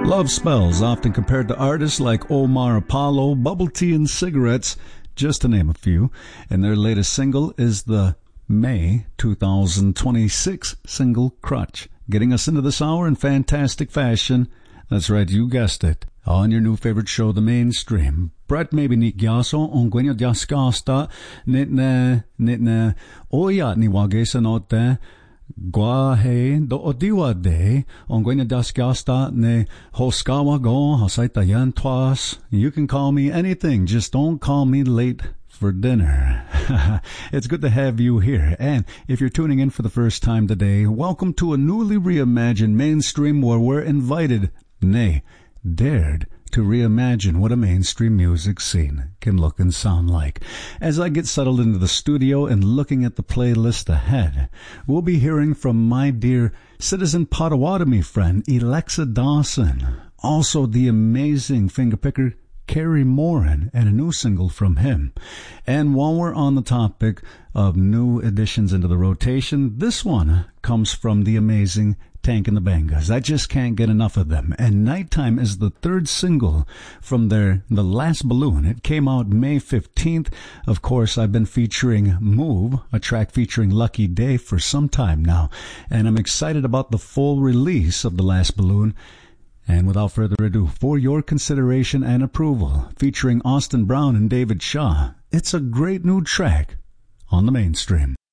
Love Spells, often compared to artists like Omar Apollo, Bubble Tea and Cigarettes, just to name a few. And their latest single is the May 2026 single Crutch, getting us into this hour in fantastic fashion. That's right, you guessed it. On your new favorite show, The Mainstream. Brett maybe ni gyaso on gwenyo diaskasta nitne oya ni wagesa note Guahe do odiwa de on gwenyo diaskasta ne hoskawa go hasaita yan twas. You can call me anything, just don't call me late for dinner. It's good to have you here. And if you're tuning in for the first time today, welcome to a newly reimagined Mainstream where we're invited, nay, dared to reimagine what a mainstream music scene can look and sound like. As I get settled into the studio and looking at the playlist ahead, we'll be hearing from my dear Citizen Potawatomi friend, Alexa Dawson. Also the amazing fingerpicker, Kerry Moran, and a new single from him. And while we're on the topic of new additions into the rotation, this one comes from the amazing Tank and the Bangas. I just can't get enough of them. And Nighttime is the third single from The Last Balloon. It came out May 15th. Of course, I've been featuring Move, a track featuring Lucky Day, for some time now. And I'm excited about the full release of The Last Balloon. And without further ado, for your consideration and approval, featuring Austin Brown and David Shaw, it's a great new track on The Mainstream.